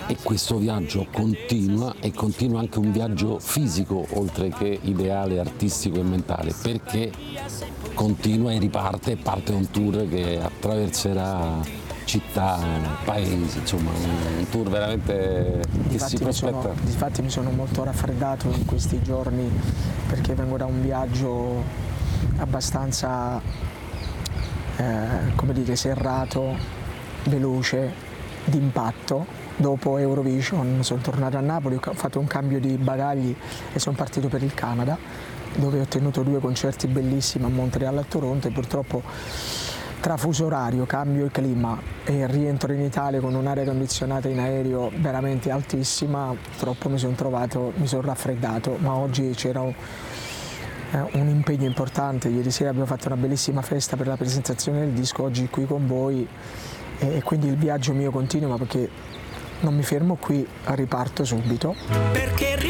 e questo viaggio continua e continua anche un viaggio fisico oltre che ideale, artistico e mentale, perché continua e riparte e parte un tour che attraverserà città, paesi, insomma un tour veramente che si prospetta. Difatti mi sono molto raffreddato in questi giorni perché vengo da un viaggio abbastanza come dire, serrato, veloce, d'impatto. Dopo Eurovision sono tornato a Napoli, ho fatto un cambio di bagagli e sono partito per il Canada, dove ho tenuto 2 concerti bellissimi a Montreal e a Toronto, e purtroppo tra fuso orario, cambio il clima e rientro in Italia con un'aria condizionata in aereo veramente altissima, purtroppo mi sono raffreddato, ma oggi c'era un impegno importante. Ieri sera abbiamo fatto una bellissima festa per la presentazione del disco, oggi qui con voi, e quindi il viaggio mio continua, perché non mi fermo qui, riparto subito.